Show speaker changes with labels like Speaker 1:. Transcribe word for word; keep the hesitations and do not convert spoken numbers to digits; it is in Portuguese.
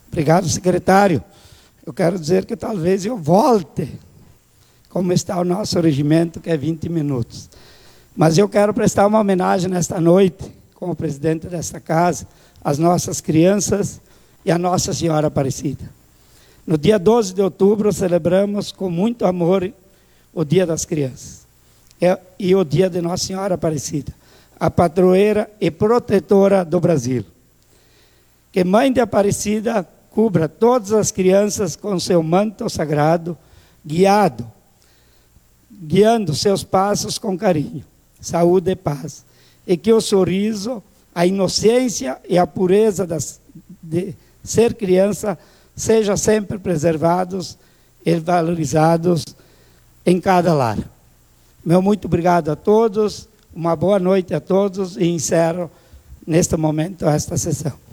Speaker 1: Obrigado, secretário. Eu quero dizer que talvez eu volte, como está o nosso regimento, que é vinte minutos. Mas eu quero prestar uma homenagem nesta noite, como presidente desta casa, às nossas crianças e à Nossa Senhora Aparecida. No dia doze de outubro, celebramos com muito amor o Dia das Crianças e o Dia de Nossa Senhora Aparecida, a padroeira e protetora do Brasil. Que Mãe de Aparecida cubra todas as crianças com seu manto sagrado, guiado, guiando seus passos com carinho, saúde e paz. E que o sorriso, a inocência e a pureza das, de ser criança sejam sempre preservados e valorizados em cada lar. Meu muito obrigado a todos, uma boa noite a todos e encerro neste momento esta sessão.